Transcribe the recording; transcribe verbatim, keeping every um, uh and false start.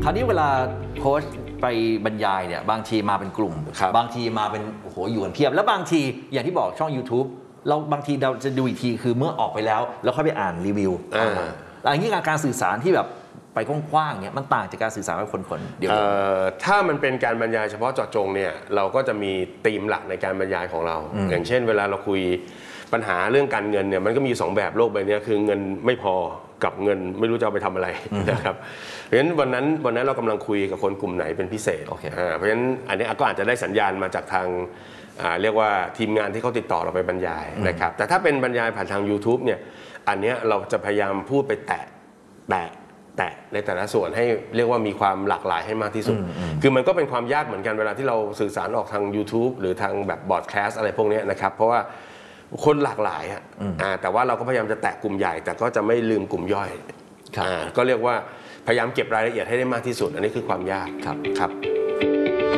คราวนี้เวลาโค้ชไปบรรยายเนี่ยบางทีมาเป็นกลุ่มบางทีมาเป็นโอ้โหอยู่กันเพียบแล้วบางทีอย่างที่บอกช่อง YouTube เราบางทีเราจะดูอีกทีคือเมื่อออกไปแล้วแล้วค่อยไปอ่านรีวิวอันนี้การสื่อสารที่แบบไปกว้างๆเนี่ยมันต่างจากการสื่อสารกับคนๆเดียวถ้ามันเป็นการบรรยายเฉพาะเจาะจงเนี่ยเราก็จะมีธีมหลักในการบรรยายของเรา อย่างเช่นเวลาเราคุยปัญหาเรื่องการเงินเนี่ยมันก็มีสองแบบโลกใบนี้คือเงินไม่พอกับเงินไม่รู้จะเอาไปทำอะไรนะครับเพราะฉะนั้นวันนั้นวันนั้นเรากำลังคุยกับคนกลุ่มไหนเป็นพิเศษ okay. เพราะฉะนั้นอันนี้ก็อาจจะได้สัญญาณมาจากทางเรียกว่าทีมงานที่เขาติดต่อเราไปบรรยายนะครับแต่ถ้าเป็นบรรยายผ่านทาง YouTube เนี่ยอันนี้เราจะพยายามพูดไปแตะแตะแตะในแต่ละส่วนให้เรียกว่ามีความหลากหลายให้มากที่สุดคือมันก็เป็นความยากเหมือนกันเวลาที่เราสื่อสารออกทาง YouTube หรือทางแบบบอร์ดแคสต์อะไรพวกนี้นะครับเพราะว่าคนหลากหลายอ่ะแต่ว่าเราก็พยายามจะแตะกลุ่มใหญ่แต่ก็จะไม่ลืมกลุ่มย่อยก็เรียกว่าพยายามเก็บรายละเอียดให้ได้มากที่สุดอันนี้คือความยากครับ